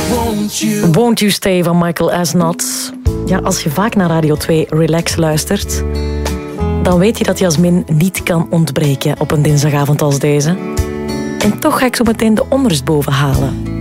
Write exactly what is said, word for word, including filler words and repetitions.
Won't you? Won't You Stay van Michael Asnot. Ja, als je vaak naar Radio twee Relax luistert, dan weet je dat Jasmin niet kan ontbreken op een dinsdagavond als deze. En toch ga ik zo meteen de onrust boven halen.